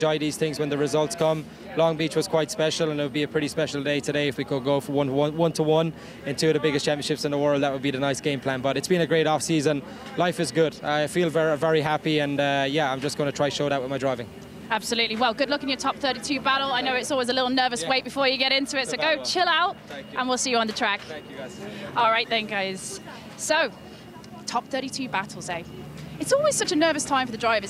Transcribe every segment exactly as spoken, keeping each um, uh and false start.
enjoy these things when the results come. Long Beach was quite special, and it would be a pretty special day today if we could go for one, one, one to one in two of the biggest championships in the world. That would be the nice game plan. But it's been a great off season. Life is good. I feel very, very happy, and uh, yeah, I'm just going to try show that with my driving. Absolutely. Well, good luck in your top thirty-two battle. I know it's always a little nervous yeah. wait before you get into it, so go chill out, and we'll see you on the track. Thank you, guys. All right then, guys. So, top thirty-two battles, eh? It's always such a nervous time for the drivers.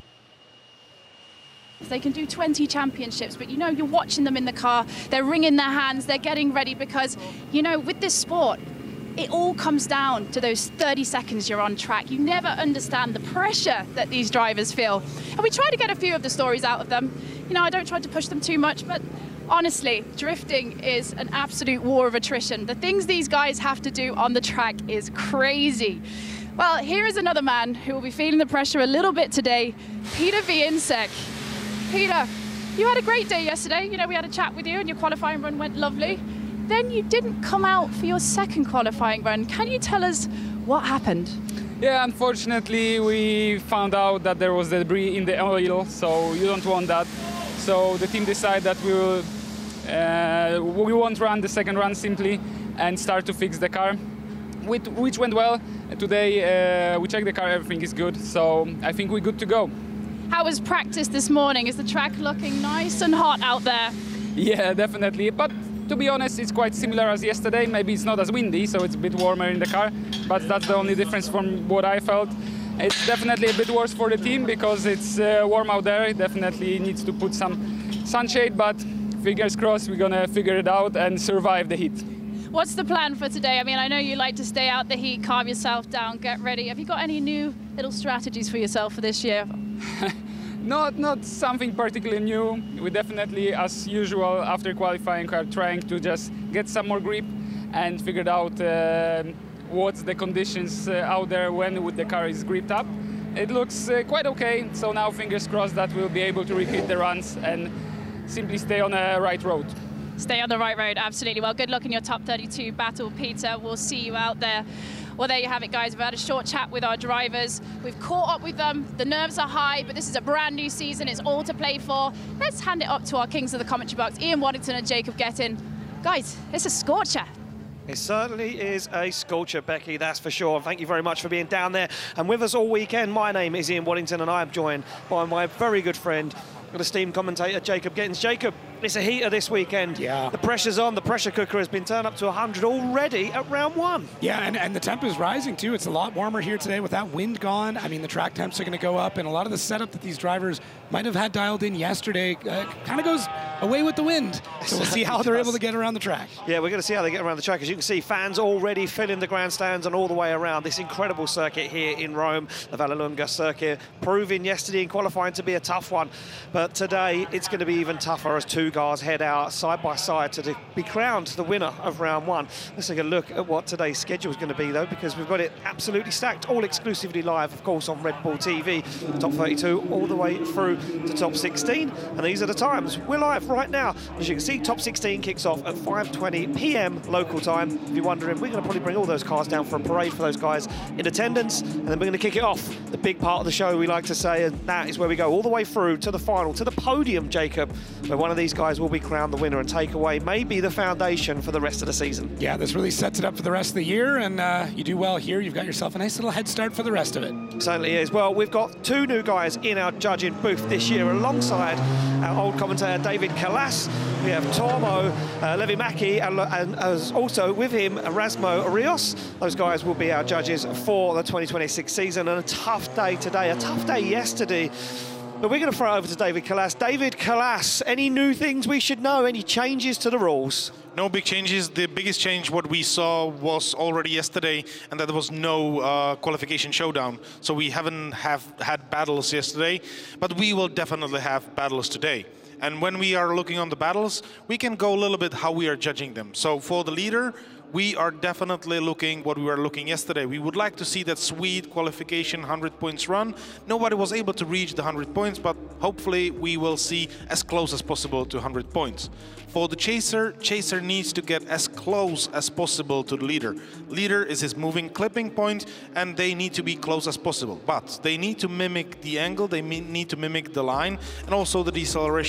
They can do twenty championships, but you know, you're watching them in the car, they're wringing their hands, they're getting ready, because, you know, with this sport, it all comes down to those thirty seconds you're on track. You never understand the pressure that these drivers feel. And we try to get a few of the stories out of them. You know, I don't try to push them too much, but honestly, drifting is an absolute war of attrition. The things these guys have to do on the track is crazy. Well, here is another man who will be feeling the pressure a little bit today, Peter Wieniawski. Peter, you had a great day yesterday. You know, we had a chat with you and your qualifying run went lovely. Then you didn't come out for your second qualifying run. Can you tell us what happened? Yeah, unfortunately, we found out that there was debris in the oil, so you don't want that. So the team decided that we will, uh, we won't run the second run simply and start to fix the car, which, which went well. Today uh, we checked the car, everything is good, so I think we're good to go. How was practice this morning? Is the track looking nice and hot out there? Yeah, definitely. But to be honest, it's quite similar as yesterday. Maybe it's not as windy, so it's a bit warmer in the car. But that's the only difference from what I felt. It's definitely a bit worse for the team because it's uh, warm out there. It definitely needs to put some sunshade, but fingers crossed we're going to figure it out and survive the heat. What's the plan for today? I mean, I know you like to stay out the heat, calm yourself down, get ready. Have you got any new little strategies for yourself for this year? Not, not something particularly new. We definitely, as usual, after qualifying, are trying to just get some more grip and figure out uh, what's the conditions uh, out there when the car is gripped up. It looks uh, quite okay, so now fingers crossed that we'll be able to repeat the runs and simply stay on the right road. Stay on the right road, absolutely. Well, good luck in your top thirty-two battle, Peter. We'll see you out there. Well, there you have it, guys. We've had a short chat with our drivers. We've caught up with them. The nerves are high, but this is a brand new season. It's all to play for. Let's hand it up to our kings of the commentary box, Ian Waddington and Jacob Gettin. Guys, it's a scorcher. It certainly is a scorcher, Becky, that's for sure. Thank you very much for being down there and with us all weekend. My name is Ian Waddington and I am joined by my very good friend, esteemed commentator Jacob Gettins. Jacob, it's a heater this weekend. Yeah. The pressure's on. The pressure cooker has been turned up to one hundred already at round one. Yeah, and, and the temp is rising too. It's a lot warmer here today with that wind gone. I mean, the track temps are going to go up, and a lot of the setup that these drivers might have had dialed in yesterday uh, kind of goes away with the wind. So we'll see how they're able to get around the track. Yeah, we're going to see how they get around the track. As you can see, fans already filling the grandstands and all the way around this incredible circuit here in Rome, the Vallelunga circuit, proving yesterday in qualifying to be a tough one. But today, it's going to be even tougher as two cars head out side by side to be crowned the winner of round one. Let's take a look at what today's schedule is going to be, though, because we've got it absolutely stacked, all exclusively live, of course, on Red Bull T V, top thirty-two all the way through to top sixteen. And these are the times. We're live right now. As you can see, top sixteen kicks off at five twenty p m local time. If you're wondering, we're going to probably bring all those cars down for a parade for those guys in attendance, and then we're going to kick it off, the big part of the show, we like to say, and that is where we go all the way through to the final, to the podium, Jacob, where one of these guys will be crowned the winner and take away maybe the foundation for the rest of the season. Yeah, this really sets it up for the rest of the year, and uh, you do well here. You've got yourself a nice little head start for the rest of it. Certainly is. Well, we've got two new guys in our judging booth this year alongside our old commentator David Kalas. We have Tormo uh, Levimäki and, and as also with him Erasmo Rios. Those guys will be our judges for the twenty twenty-six season, and a tough day today, a tough day yesterday. But we're going to throw it over to David Kalas. David Kalas, any new things we should know? Any changes to the rules? No big changes. The biggest change what we saw was already yesterday, and that there was no uh, qualification showdown. So we haven't have had battles yesterday, but we will definitely have battles today. And when we are looking on the battles, we can go a little bit how we are judging them. So for the leader, we are definitely looking what we were looking yesterday. We would like to see that sweet qualification one hundred points run. Nobody was able to reach the one hundred points, but hopefully we will see as close as possible to one hundred points. For the chaser, chaser needs to get as close as possible to the leader. Leader is his moving clipping point, and they need to be close as possible. But they need to mimic the angle, they need to mimic the line, and also the deceleration